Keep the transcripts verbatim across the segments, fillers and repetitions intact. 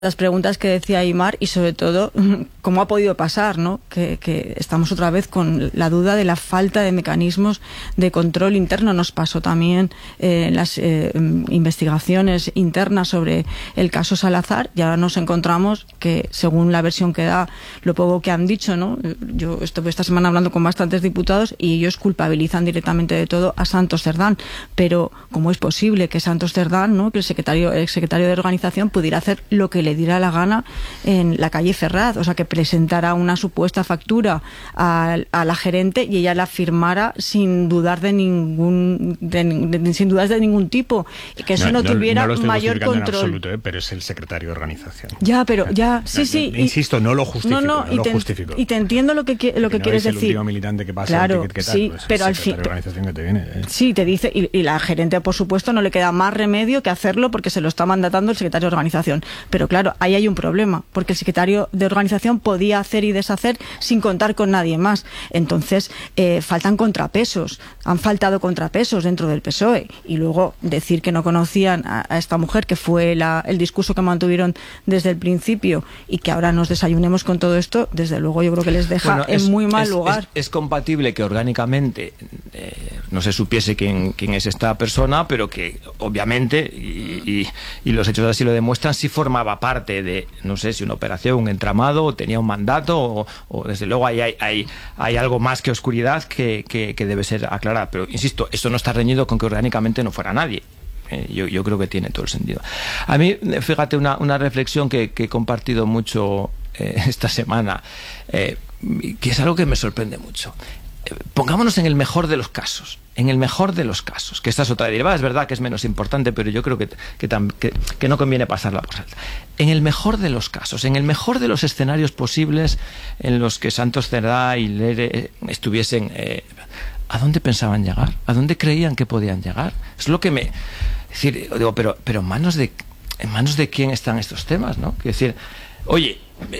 las preguntas que decía Aimar y sobre todo cómo ha podido pasar, ¿no? Que, que estamos otra vez con la duda de la falta de mecanismos de control interno. Nos pasó también eh, en las eh, investigaciones internas sobre el caso Salazar y ahora nos encontramos que, según la versión que da, lo poco que han dicho, ¿no? Yo estuve esta semana hablando con bastantes diputados y ellos culpabilizan directamente de todo a Santos Cerdán, pero ¿cómo es posible que Santos Cerdán, ¿no? que el secretario, el secretario de organización pudiera hacer lo que le diera la gana en la calle Ferraz? O sea, que presentara una supuesta factura a, a la gerente y ella la firmara sin dudar de ningún de, de, sin dudas de ningún tipo, y que eso no, no, no tuviera no lo mayor control. En absoluto, ¿eh? Pero es el secretario de organización. Ya, pero ya, sí, no, sí. No, insisto, no lo justifico, no, no, no y lo te, justifico. Y te entiendo lo que lo que, que no quieres es decir. El último militante que pasa, claro, el que tal, sí, pues pero al fin, fin, de organización que te viene, ¿eh? Sí, te dice y, y la gerente, por supuesto, no le queda más remedio que hacerlo porque se lo está mandatando el secretario de organización. Pero claro, ahí hay un problema, porque el secretario de organización podía hacer y deshacer sin contar con nadie más. Entonces, eh, faltan contrapesos, han faltado contrapesos dentro del P S O E. Y luego decir que no conocían a, a esta mujer, que fue la, el discurso que mantuvieron desde el principio, y que ahora nos desayunemos con todo esto, desde luego yo creo que les deja bueno, es, en muy mal es, lugar. Es, es compatible que orgánicamente eh, no se supiese quién, quién es esta persona, pero que obviamente, y, y, y los hechos así lo demuestran, sí formaba parte de, no sé si una operación, un entramado, o tenía un mandato, o, o desde luego hay, hay, hay, hay algo más que oscuridad que, que, que debe ser aclarada. Pero insisto, esto no está reñido con que orgánicamente no fuera nadie. Eh, yo, yo creo que tiene todo el sentido. A mí, fíjate, una, una reflexión que, que he compartido mucho eh, esta semana, eh, que es algo que me sorprende mucho. Eh, pongámonos en el mejor de los casos, en el mejor de los casos, que esta es otra derivada, es verdad que es menos importante, pero yo creo que, que, que, que no conviene pasarla por alto. En el mejor de los casos, en el mejor de los escenarios posibles en los que Santos Cerdá y Leire estuviesen, eh, ¿a dónde pensaban llegar? ¿A dónde creían que podían llegar? Es lo que me... Es decir, digo, pero, pero ¿en manos de, en manos de quién están estos temas, ¿no? Quiero decir, oye,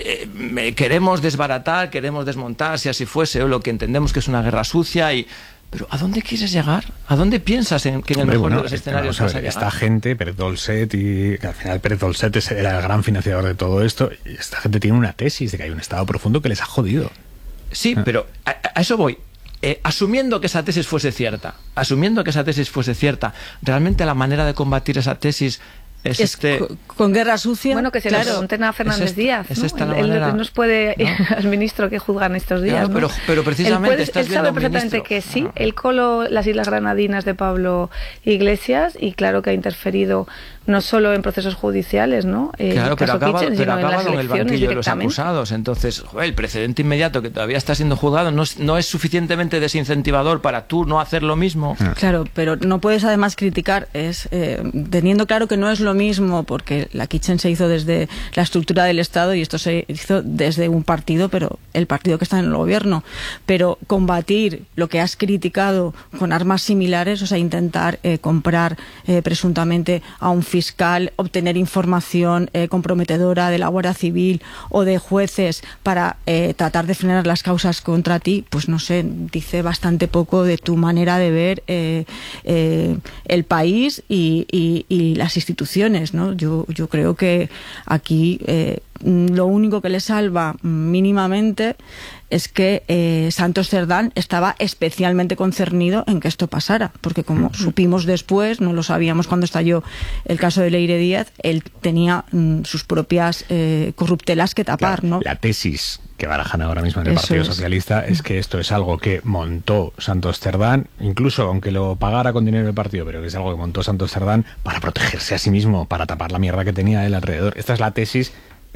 eh, queremos desbaratar, queremos desmontar, si así fuese, o lo que entendemos que es una guerra sucia, y... Pero ¿a dónde quieres llegar? ¿A dónde piensas en que en el Hombre, mejor bueno, de los escenarios vas a llegar? Esta gente, Pérez Dolcet, y que al final Pérez Dolcet era el gran financiador de todo esto, y esta gente tiene una tesis de que hay un estado profundo que les ha jodido. Sí, ah. pero a, a eso voy. Eh, asumiendo que esa tesis fuese cierta, asumiendo que esa tesis fuese cierta, ¿realmente la manera de combatir esa tesis es, es este... con guerra sucia? Bueno, que se claro. lo pregunten a Fernández ¿Es este, Díaz, ¿es ¿no? esta la él, manera? él nos puede, ¿no? al ministro que juzgan estos días, claro, ¿no? pero, pero precisamente él, puede, estás él sabe perfectamente ministro. que sí, Ah. él coló las Islas Granadinas de Pablo Iglesias y claro que ha interferido no solo en procesos judiciales, ¿no? Eh, Claro, pero acaba, Kitchen, pero sino en acaba las en el banquillo de los acusados. Entonces, joder, el precedente inmediato que todavía está siendo juzgado no es, no es suficientemente desincentivador para tú no hacer lo mismo. Claro, pero no puedes además criticar, es eh, teniendo claro que no es lo mismo, porque la Kitchen se hizo desde la estructura del Estado y esto se hizo desde un partido, pero el partido que está en el gobierno. Pero combatir lo que has criticado con armas similares, o sea, intentar eh, comprar eh, presuntamente a un fiscal, obtener información eh, comprometedora de la Guardia Civil o de jueces para eh, tratar de frenar las causas contra ti, pues no sé, dice bastante poco de tu manera de ver eh, eh, el país y, y, y las instituciones, ¿no? Yo, yo creo que aquí eh, lo único que le salva mínimamente es que eh, Santos Cerdán estaba especialmente concernido en que esto pasara, porque como uh-huh. supimos después, no lo sabíamos cuando estalló el caso de Leire Díaz, él tenía mm, sus propias eh, corruptelas que tapar, claro, ¿no? La tesis que barajan ahora mismo en el Eso Partido es. Socialista es que esto es algo que montó Santos Cerdán, incluso aunque lo pagara con dinero del partido, pero que es algo que montó Santos Cerdán para protegerse a sí mismo, para tapar la mierda que tenía él alrededor. Esta es la tesis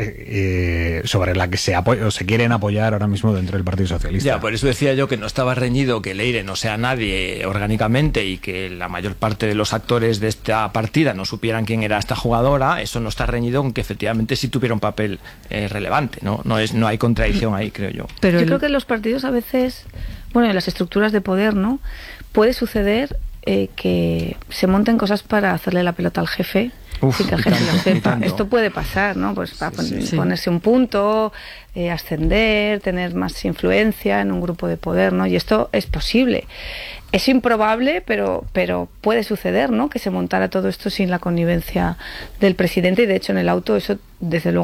Eh, sobre la que se apoya, o se quieren apoyar ahora mismo dentro del Partido Socialista. Ya, por eso decía yo que no estaba reñido que Leire no sea nadie orgánicamente y que la mayor parte de los actores de esta partida no supieran quién era esta jugadora. Eso no está reñido con que efectivamente sí tuviera un papel eh, relevante, ¿no? No es, no hay contradicción ahí, creo yo. Pero yo el... creo que en los partidos a veces, bueno, en las estructuras de poder, ¿no? Puede suceder eh, que se monten cosas para hacerle la pelota al jefe Uf, sin que la y gente tanto, lo y sepa. tanto. Esto puede pasar, ¿no? Pues para Sí, pon- sí. ponerse un punto, eh, ascender, tener más influencia en un grupo de poder, ¿no? Y esto es posible. Es improbable, pero, pero puede suceder, ¿no? Que se montara todo esto sin la connivencia del presidente, y de hecho en el auto eso desde luego